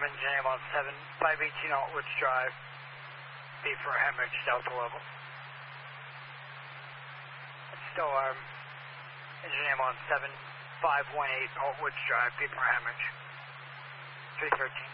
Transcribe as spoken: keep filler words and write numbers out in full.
engine name on seven, five eighteen Altwoods Drive, B for hemorrhage, delta level. Still arm, engine name on seven, five one eight Altwoods Drive, B for hemorrhage, three thirteen.